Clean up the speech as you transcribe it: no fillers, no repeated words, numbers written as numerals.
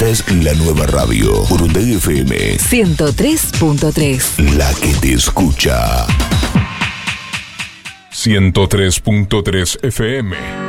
Esta es la nueva radio, Urunday FM 103.3. La que te escucha. 103.3 FM.